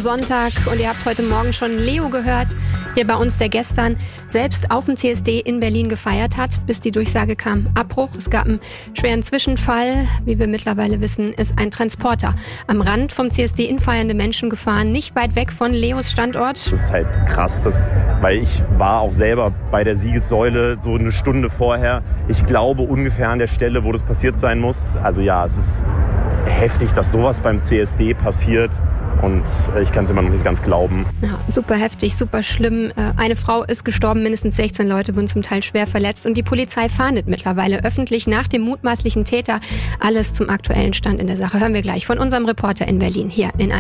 Sonntag und ihr habt heute Morgen schon Leo gehört, hier bei uns, der gestern selbst auf dem CSD in Berlin gefeiert hat, bis die Durchsage kam, Abbruch. Es gab einen schweren Zwischenfall. Wie wir mittlerweile wissen, ist ein Transporter am Rand vom CSD in feiernde Menschen gefahren, nicht weit weg von Leos Standort. Das ist halt krass, weil ich war auch selber bei der Siegessäule so eine Stunde vorher. Ich glaube ungefähr an der Stelle, wo das passiert sein muss. Also ja, es ist heftig, dass sowas beim CSD passiert. Und ich kann es immer noch nicht ganz glauben. Ja, super heftig, super schlimm. Eine Frau ist gestorben, mindestens 16 Leute wurden zum Teil schwer verletzt. Und die Polizei fahndet mittlerweile öffentlich nach dem mutmaßlichen Täter. Alles zum aktuellen Stand in der Sache hören wir gleich von unserem Reporter in Berlin, hier in